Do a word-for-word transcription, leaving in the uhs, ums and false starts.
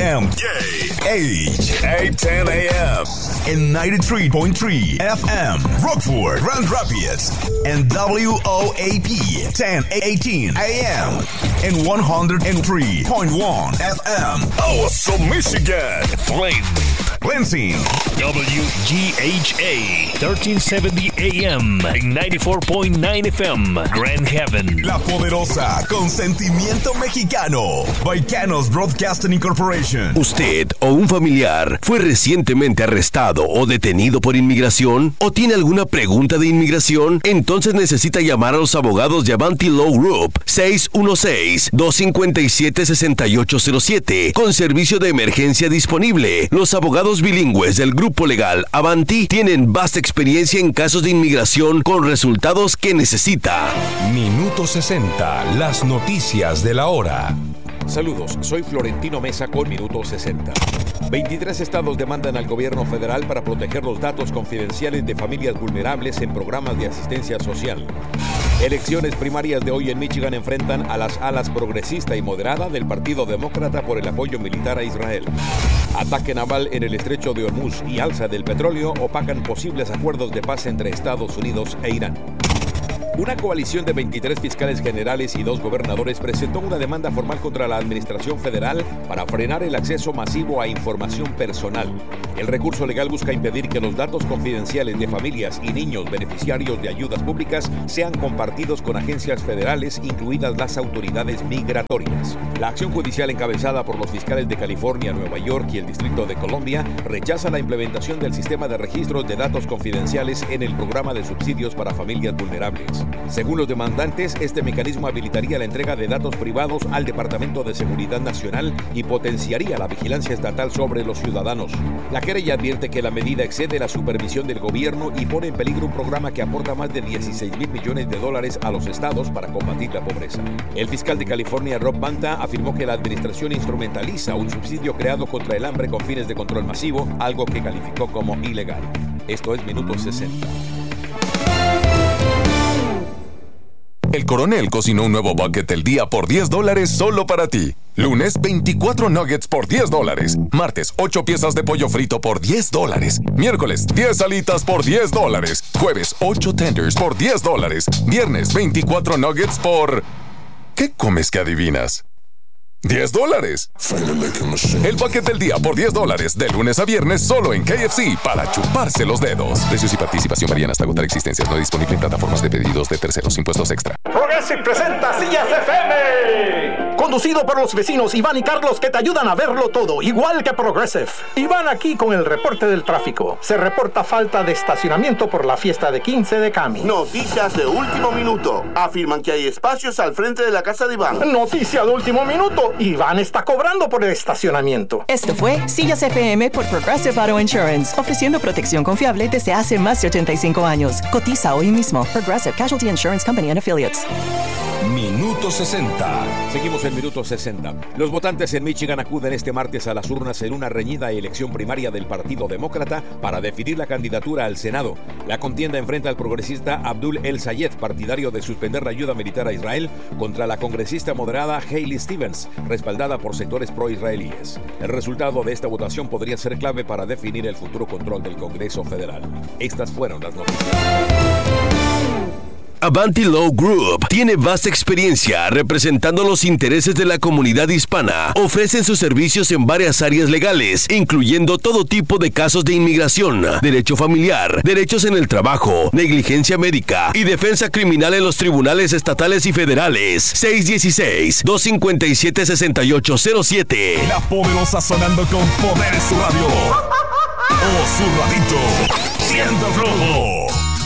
M. Age eight ten A M. And ninety-three point three F M. Rockford, Grand Rapids. And W O A P ten eighteen A M. And one oh three point one F M. Awesome, Michigan. Flint. Lansing. W G H A thirteen seventy A M and ninety-four point nine F M. Grand Haven. La Poderosa, con sentimiento mexicano. Baicanos Broadcasting Incorporation. ¿Usted o un familiar fue recientemente arrestado o detenido por inmigración? ¿O tiene alguna pregunta de inmigración? Entonces necesita llamar a los abogados de Avanti Law Group seis uno seis, dos cinco siete, seis ocho cero siete con servicio de emergencia disponible. Los abogados bilingües del grupo legal Avanti tienen vasta experiencia en casos de inmigración con resultados que necesita. Minuto sesenta, las noticias de la hora. Saludos, soy Florentino Mesa con Minuto sesenta. veintitrés estados demandan al gobierno federal para proteger los datos confidenciales de familias vulnerables en programas de asistencia social. Elecciones primarias de hoy en Michigan enfrentan a las alas progresista y moderada del Partido Demócrata por el apoyo militar a Israel. Ataque naval en el estrecho de Hormuz y alza del petróleo opacan posibles acuerdos de paz entre Estados Unidos e Irán. Una coalición de veintitrés fiscales generales y dos gobernadores presentó una demanda formal contra la Administración Federal para frenar el acceso masivo a información personal. El recurso legal busca impedir que los datos confidenciales de familias y niños beneficiarios de ayudas públicas sean compartidos con agencias federales, incluidas las autoridades migratorias. La acción judicial encabezada por los fiscales de California, Nueva York y el Distrito de Columbia rechaza la implementación del sistema de registros de datos confidenciales en el programa de subsidios para familias vulnerables. Según los demandantes, este mecanismo habilitaría la entrega de datos privados al Departamento de Seguridad Nacional y potenciaría la vigilancia estatal sobre los ciudadanos. La querella advierte que la medida excede la supervisión del gobierno y pone en peligro un programa que aporta más de dieciséis mil millones de dólares a los estados para combatir la pobreza. El fiscal de California, Rob Banta, afirmó que la administración instrumentaliza un subsidio creado contra el hambre con fines de control masivo, algo que calificó como ilegal. Esto es Minuto sesenta. El Coronel cocinó un nuevo bucket del día por diez dólares solo para ti. Lunes, veinticuatro nuggets por diez dólares. Martes, ocho piezas de pollo frito por diez dólares. Miércoles, diez alitas por diez dólares. Jueves, ocho tenders por diez dólares. Viernes, veinticuatro nuggets por... ¿Qué comes que adivinas? diez dólares. El bucket del día por diez dólares, de lunes a viernes, solo en K F C, para chuparse los dedos. Precios y participación varían hasta agotar existencias. No disponible en plataformas de pedidos de terceros. Impuestos extra. Progressive presenta Sillas F M. Conducido por los vecinos Iván y Carlos, que te ayudan a verlo todo, igual que Progressive. Iván aquí con el reporte del tráfico. Se reporta falta de estacionamiento por la fiesta de quince de Cami. Noticias de último minuto. Afirman que hay espacios al frente de la casa de Iván. Noticia de último minuto. Iván está cobrando por el estacionamiento. Esto fue Sillas F M por Progressive Auto Insurance, ofreciendo protección confiable desde hace más de ochenta y cinco años. Cotiza hoy mismo. Progressive Casualty Insurance Company and Affiliates. Minuto sesenta. Seguimos en Minuto sesenta. Los votantes en Michigan acuden este martes a las urnas en una reñida elección primaria del Partido Demócrata para definir la candidatura al Senado. La contienda enfrenta al progresista Abdul El Sayed, partidario de suspender la ayuda militar a Israel, contra la congresista moderada Hailey Stevens, respaldada por sectores pro-israelíes. El resultado de esta votación podría ser clave para definir el futuro control del Congreso Federal. Estas fueron las noticias. Avanti Law Group tiene vasta experiencia representando los intereses de la comunidad hispana. Ofrecen sus servicios en varias áreas legales, incluyendo todo tipo de casos de inmigración, derecho familiar, derechos en el trabajo, negligencia médica y defensa criminal en los tribunales estatales y federales. seis uno seis, dos cinco siete, seis ocho cero siete. La Poderosa sonando con poder en su radio. O su radito. Siendo flojo.